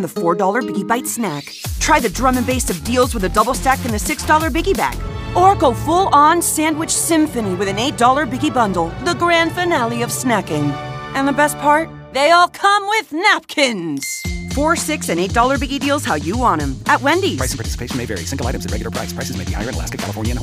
$4 Biggie Bite snack. Try the drum and bass of deals with a double stack and a $6 Biggie Bag. Or go full-on sandwich symphony with an $8 Biggie Bundle, the grand finale of snacking. And the best part? They all come with napkins! $4, $6, and $8 Biggie deals how you want them. At Wendy's. Price and participation may vary. Single items at regular price. Prices may be higher in Alaska, California, and